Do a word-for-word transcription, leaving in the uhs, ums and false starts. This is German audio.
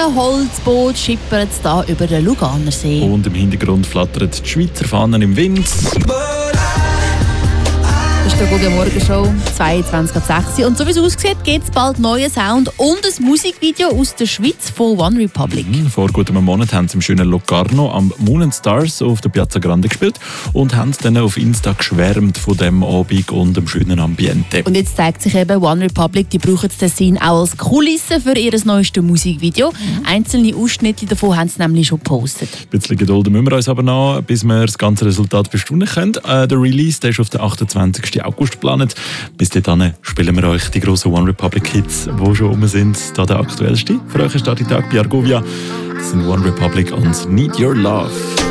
einem Holzboot schippert es da über den Luganersee. Und im Hintergrund flattern die Schweizer Fahnen im Wind. Das ist die Gute Morgen Show, zweiundzwanzig ab sechs. Und so wie es aussieht, gibt es bald neuen Sound und ein Musikvideo aus der Schweiz von One Republic. Mhm, vor gut einem Monat haben sie im schönen Locarno am Moon and Stars auf der Piazza Grande gespielt und haben dann auf Insta geschwärmt von dem Abend und dem schönen Ambiente. Und jetzt zeigt sich eben, One Republic, die brauchen das Tessin auch als Kulisse für ihr neuestes Musikvideo. Mhm. Einzelne Ausschnitte davon haben sie nämlich schon gepostet. Ein bisschen Geduld müssen wir uns aber noch, bis wir das ganze Resultat bestaunen können. Äh, der Release der ist auf den achtundzwanzigsten August geplant. Bis dahin spielen wir euch die grossen One Republic Hits, die schon rum sind. Da der aktuellste. Für euch ist da die Tag bei Argovia. Das sind One Republic und Need Your Love.